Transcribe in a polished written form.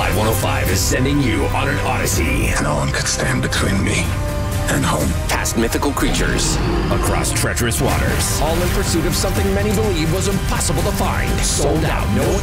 Live 105 is sending you on an odyssey. No one could stand between me and home. Past mythical creatures, across treacherous waters, all in pursuit of something many believe was impossible to find. Sold out. No